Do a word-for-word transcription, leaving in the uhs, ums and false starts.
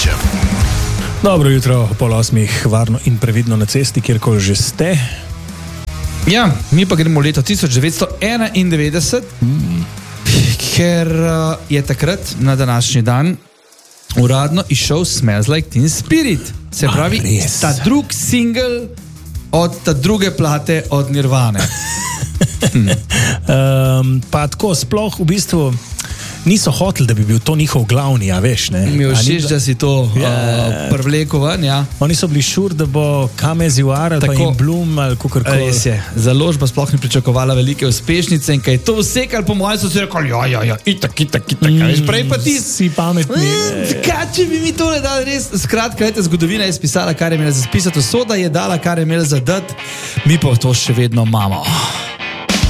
Tošičem. Dobro jutro, pol osmih, varno in previdno na cesti, kjerkoli že ste. Ja, mi pa gremo v leto tisoč devetsto enaindevetdeset, mm. ker uh, je takrat na današnji dan uradno išel Smells Like Teen Spirit. Se pravi, A, ta drug single od ta druge plate od Nirvane. hmm. um, pa tako sploh v bistvu niso hoteli, da bi bil to njihov glavni, a veš, ne? Mi všeč, da si to Ja. uh, prvlekel ven, ja. Oni so bili šur, da bo Come As You Are ali Tako. pa In Bloom ali kakorkoli. Res je, založba sploh ni pričakovala velike uspešnice in kaj je to vse, kar po mojem so si rekli, ja, ja, ja, itak, itak, itak, mm, veš, prej pa ti si pametni. Kaj, če bi mi tole dali res? Skratka, ete, zgodovina je spisala, kar je imela za spisati, usoda je dala, kar je imela za dati, mi pa to še vedno imamo.